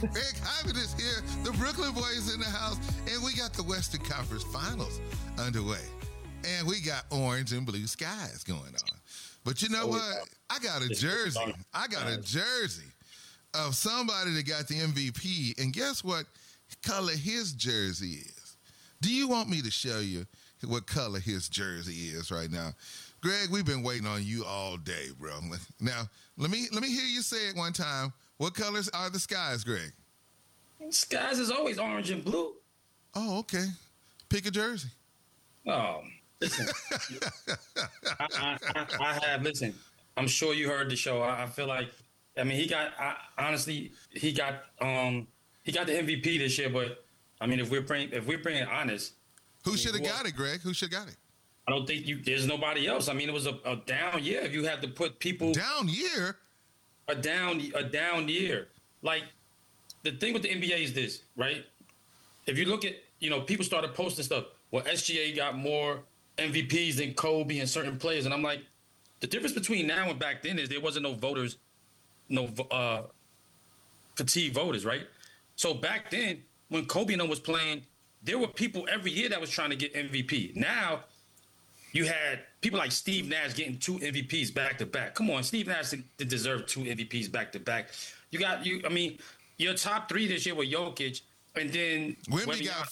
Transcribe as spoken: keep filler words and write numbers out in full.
Greg Hyman is here. The Brooklyn boys in the house. And we got the Western Conference Finals underway. And we got orange and blue skies going on. But you know what? I got a jersey. I got a jersey of somebody that got the M V P. And guess what color his jersey is? Do you want me to show you what color his jersey is right now? Greg, we've been waiting on you all day, bro. Now, let me let me hear you say it one time. What colors are the skies, Greg? Skies is always orange and blue. Oh, okay. Pick a jersey. Oh, listen. I, I, I, I have, listen, I'm sure you heard the show. I, I feel like, I mean, he got, I, honestly, he got um, he got the M V P this year, but, I mean, if we're bring, if we're being honest. Who should have got it, Greg? Who should have got it? I don't think you. There's nobody else. I mean, it was a, a down year. If you had to put people down year, a down a down year. Like the thing with the N B A is this, right? If you look at, you know, people started posting stuff. Well, S G A got more M V Ps than Kobe and certain players, and I'm like, the difference between now and back then is there wasn't no voters, no uh, fatigue voters, right? So back then, when Kobe and them was playing, there were people every year that was trying to get M V P. Now. You had people like Steve Nash getting two M V Ps back to back. Come on, Steve Nash did deserve two M V Ps back to back. You got you. I mean, your top three this year were Jokic, and then Wemby got